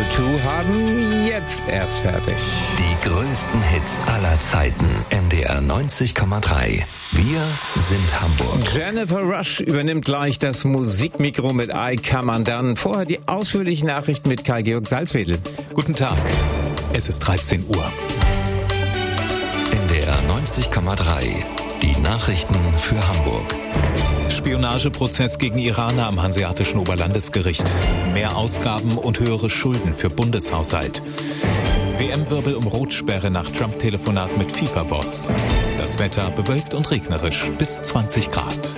U2 haben jetzt erst fertig. Die größten Hits aller Zeiten. NDR 90,3. Wir sind Hamburg. Jennifer Rush übernimmt gleich das Musikmikro mit I Come Undone. Vorher die ausführlichen Nachrichten mit Kai-Georg Salzwedel. Guten Tag. Es ist 13 Uhr. NDR 90,3. Die Nachrichten für Hamburg. Spionageprozess gegen Iraner am Hanseatischen Oberlandesgericht. Mehr Ausgaben und höhere Schulden für Bundeshaushalt. WM-Wirbel um Rotsperre nach Trump-Telefonat mit FIFA-Boss. Das Wetter bewölkt und regnerisch bis 20 Grad.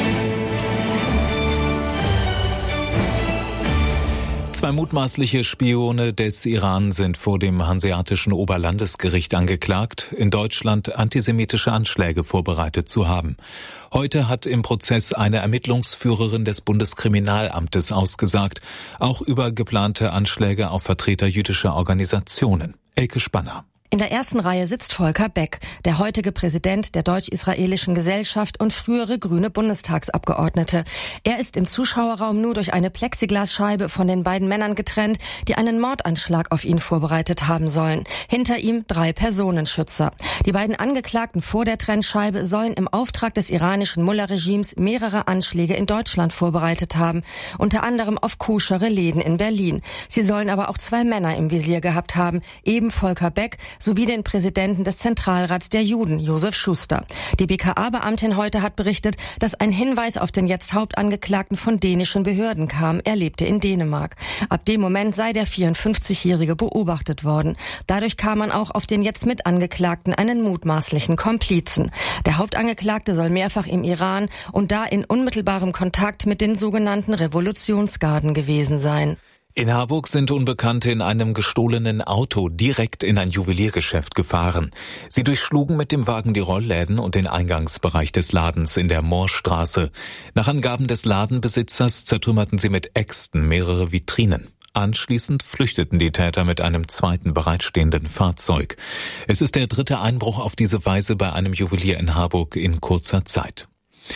Zwei mutmaßliche Spione des Iran sind vor dem Hanseatischen Oberlandesgericht angeklagt, in Deutschland antisemitische Anschläge vorbereitet zu haben. Heute hat im Prozess eine Ermittlungsführerin des Bundeskriminalamtes ausgesagt, auch über geplante Anschläge auf Vertreter jüdischer Organisationen. Elke Spanner. In der ersten Reihe sitzt Volker Beck, der heutige Präsident der Deutsch-Israelischen Gesellschaft und frühere grüne Bundestagsabgeordnete. Er ist im Zuschauerraum nur durch eine Plexiglasscheibe von den beiden Männern getrennt, die einen Mordanschlag auf ihn vorbereitet haben sollen. Hinter ihm 3 Personenschützer. Die beiden Angeklagten vor der Trennscheibe sollen im Auftrag des iranischen Mullah-Regimes mehrere Anschläge in Deutschland vorbereitet haben, unter anderem auf koschere Läden in Berlin. Sie sollen aber auch 2 Männer im Visier gehabt haben, eben Volker Beck sowie den Präsidenten des Zentralrats der Juden, Josef Schuster. Die BKA-Beamtin heute hat berichtet, dass ein Hinweis auf den jetzt Hauptangeklagten von dänischen Behörden kam. Er lebte in Dänemark. Ab dem Moment sei der 54-Jährige beobachtet worden. Dadurch kam man auch auf den jetzt Mitangeklagten, einen mutmaßlichen Komplizen. Der Hauptangeklagte soll mehrfach im Iran und da in unmittelbarem Kontakt mit den sogenannten Revolutionsgarden gewesen sein. In Harburg sind Unbekannte in einem gestohlenen Auto direkt in ein Juweliergeschäft gefahren. Sie durchschlugen mit dem Wagen die Rollläden und den Eingangsbereich des Ladens in der Moorstraße. Nach Angaben des Ladenbesitzers zertrümmerten sie mit Äxten mehrere Vitrinen. Anschließend flüchteten die Täter mit einem zweiten bereitstehenden Fahrzeug. Es ist der 3. Einbruch auf diese Weise bei einem Juwelier in Harburg in kurzer Zeit.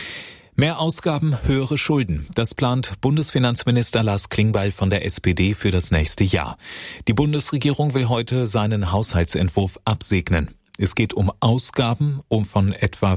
Mehr Ausgaben, höhere Schulden. Das plant Bundesfinanzminister Lars Klingbeil von der SPD für das nächste Jahr. Die Bundesregierung will heute seinen Haushaltsentwurf absegnen. Es geht um Ausgaben von etwa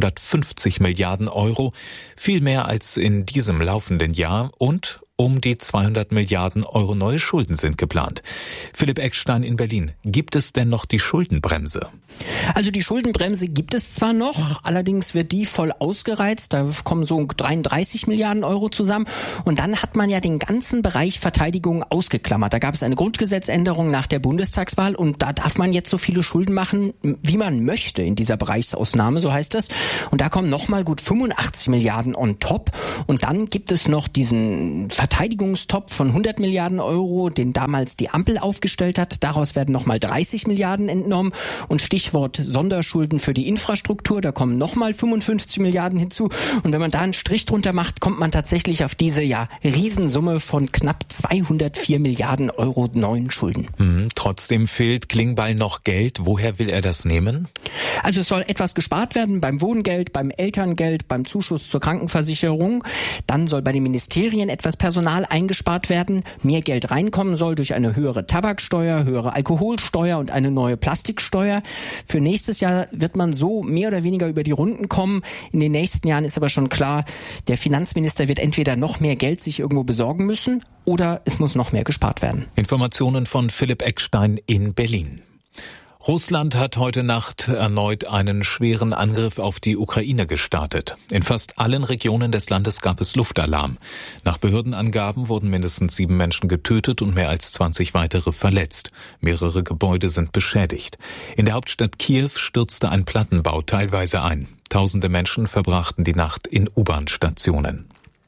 550 Milliarden Euro, viel mehr als in diesem laufenden Jahr, und um die 200 Milliarden Euro neue Schulden sind geplant. Philipp Eckstein in Berlin. Gibt es denn noch die Schuldenbremse? Also die Schuldenbremse gibt es zwar noch, allerdings wird die voll ausgereizt. Da kommen so 33 Milliarden Euro zusammen. Und dann hat man ja den ganzen Bereich Verteidigung ausgeklammert. Da gab es eine Grundgesetzänderung nach der Bundestagswahl und da darf man jetzt so viele Schulden machen, wie man möchte in dieser Bereichsausnahme, so heißt das. Und da kommen nochmal gut 85 Milliarden on top. Und dann gibt es noch diesen Verteidigungstopf von 100 Milliarden Euro, den damals die Ampel aufgestellt hat. Daraus werden nochmal 30 Milliarden entnommen. Und Stichwort Sonderschulden für die Infrastruktur, da kommen nochmal 55 Milliarden hinzu. Und wenn man da einen Strich drunter macht, kommt man tatsächlich auf diese Riesensumme von knapp 204 Milliarden Euro neuen Schulden. Trotzdem fehlt Klingbeil noch Geld. Woher will er das nehmen? Also es soll etwas gespart werden beim Wohngeld, beim Elterngeld, beim Zuschuss zur Krankenversicherung. Dann soll bei den Ministerien etwas Personal eingespart werden. Mehr Geld reinkommen soll durch eine höhere Tabaksteuer, höhere Alkoholsteuer und eine neue Plastiksteuer. Für nächstes Jahr wird man so mehr oder weniger über die Runden kommen. In den nächsten Jahren ist aber schon klar, der Finanzminister wird entweder noch mehr Geld sich irgendwo besorgen müssen oder es muss noch mehr gespart werden. Informationen von Philipp Eckstein in Berlin. Russland hat heute Nacht erneut einen schweren Angriff auf die Ukraine gestartet. In fast allen Regionen des Landes gab es Luftalarm. Nach Behördenangaben wurden mindestens 7 Menschen getötet und mehr als 20 weitere verletzt. Mehrere Gebäude sind beschädigt. In der Hauptstadt Kiew stürzte ein Plattenbau teilweise ein. Tausende Menschen verbrachten die Nacht in U-Bahn-Stationen.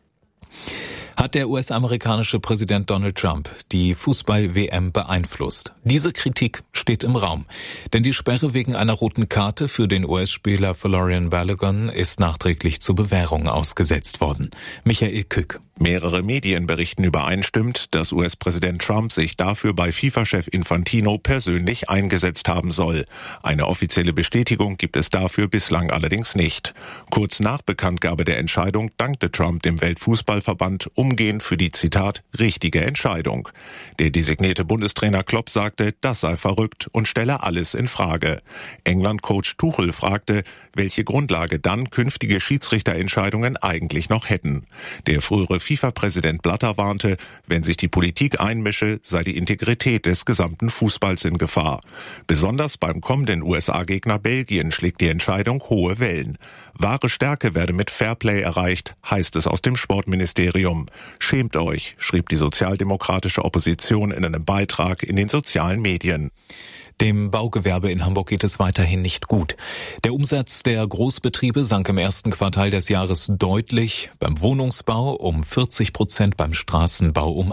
Hat der US-amerikanische Präsident Donald Trump die Fußball-WM beeinflusst? Diese Kritik steht im Raum. Denn die Sperre wegen einer roten Karte für den US-Spieler Folarin Balogun ist nachträglich zur Bewährung ausgesetzt worden. Michael Kück. Mehrere Medien berichten übereinstimmend, dass US-Präsident Trump sich dafür bei FIFA-Chef Infantino persönlich eingesetzt haben soll. Eine offizielle Bestätigung gibt es dafür bislang allerdings nicht. Kurz nach Bekanntgabe der Entscheidung dankte Trump dem Weltfußballverband umgehend für die, Zitat, richtige Entscheidung. Der designierte Bundestrainer Klopp sagte, das sei verrückt und stelle alles in Frage. England-Coach Tuchel fragte, welche Grundlage dann künftige Schiedsrichterentscheidungen eigentlich noch hätten. Der frühere FIFA-Präsident Blatter warnte, wenn sich die Politik einmische, sei die Integrität des gesamten Fußballs in Gefahr. Besonders beim kommenden USA-Gegner Belgien schlägt die Entscheidung hohe Wellen. Wahre Stärke werde mit Fairplay erreicht, heißt es aus dem Sportministerium. Schämt euch, schrieb die sozialdemokratische Opposition in einem Beitrag in den sozialen Medien. Dem Baugewerbe in Hamburg geht es weiterhin nicht gut. Der Umsatz der Großbetriebe sank im ersten Quartal des Jahres deutlich, beim Wohnungsbau um 40%, beim Straßenbau um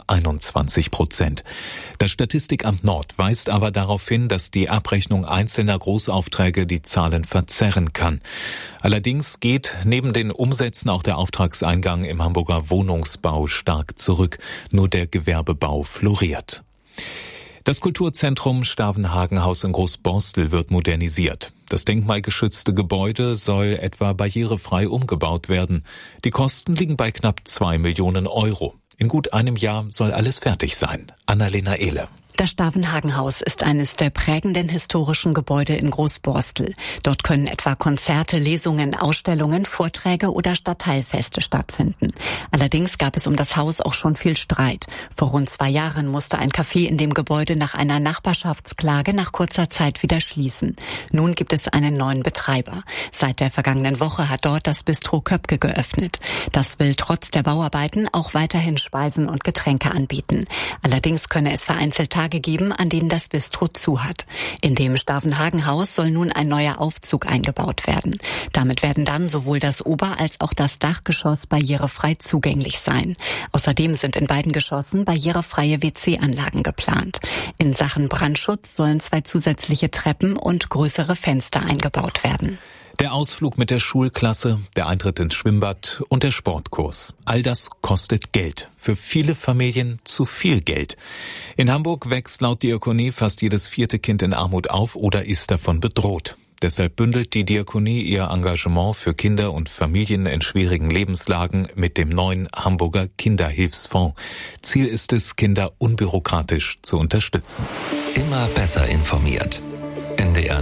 21%. Das Statistikamt Nord weist aber darauf hin, dass die Abrechnung einzelner Großaufträge die Zahlen verzerren kann. Allerdings geht neben den Umsätzen auch der Auftragseingang im Hamburger Wohnungsbau stark zurück. Nur der Gewerbebau floriert. Das Kulturzentrum Stavenhagen-Haus in Großborstel wird modernisiert. Das denkmalgeschützte Gebäude soll etwa barrierefrei umgebaut werden. Die Kosten liegen bei knapp 2 Millionen Euro. In gut einem Jahr soll alles fertig sein. Annalena Ehle. Das Stavenhagen-Haus ist eines der prägenden historischen Gebäude in Großborstel. Dort können etwa Konzerte, Lesungen, Ausstellungen, Vorträge oder Stadtteilfeste stattfinden. Allerdings gab es um das Haus auch schon viel Streit. Vor rund 2 Jahren musste ein Café in dem Gebäude nach einer Nachbarschaftsklage nach kurzer Zeit wieder schließen. Nun gibt es einen neuen Betreiber. Seit der vergangenen Woche hat dort das Bistro Köpke geöffnet. Das will trotz der Bauarbeiten auch weiterhin Speisen und Getränke anbieten. Allerdings könne es vereinzelt Tage geben, an denen das Bistro zu hat. In dem Stavenhagen-Haus soll nun ein neuer Aufzug eingebaut werden. Damit werden dann sowohl das Ober- als auch das Dachgeschoss barrierefrei zugänglich sein. Außerdem sind in beiden Geschossen barrierefreie WC-Anlagen geplant. In Sachen Brandschutz sollen 2 zusätzliche Treppen und größere Fenster eingebaut werden. Der Ausflug mit der Schulklasse, der Eintritt ins Schwimmbad und der Sportkurs. All das kostet Geld. Für viele Familien zu viel Geld. In Hamburg wächst laut Diakonie fast jedes 4. Kind in Armut auf oder ist davon bedroht. Deshalb bündelt die Diakonie ihr Engagement für Kinder und Familien in schwierigen Lebenslagen mit dem neuen Hamburger Kinderhilfsfonds. Ziel ist es, Kinder unbürokratisch zu unterstützen. Immer besser informiert. NDR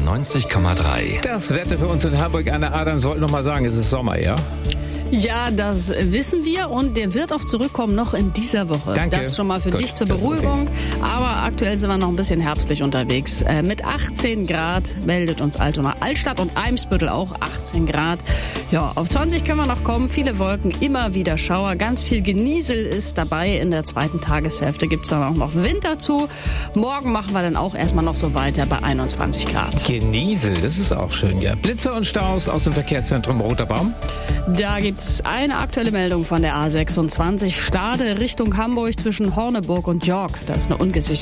90,3. Das Wetter für uns in Hamburg. Anne Adams wollte noch mal sagen, es ist Sommer, ja? Ja, das wissen wir und der wird auch zurückkommen noch in dieser Woche. Danke. Das schon mal für dich zur Beruhigung. Okay. Aber aktuell sind wir noch ein bisschen herbstlich unterwegs. Mit 18 Grad meldet uns Altona. Altstadt und Eimsbüttel auch 18 Grad. Ja, auf 20 können wir noch kommen. Viele Wolken, immer wieder Schauer. Ganz viel Geniesel ist dabei. In der zweiten Tageshälfte gibt's dann auch noch Wind dazu. Morgen machen wir dann auch erstmal noch so weiter bei 21 Grad. Geniesel, das ist auch schön, ja. Blitze und Staus aus dem Verkehrszentrum Roter Baum. Da gibt's eine aktuelle Meldung von der A26 Stade Richtung Hamburg zwischen Horneburg und York. Da ist eine ungesicherte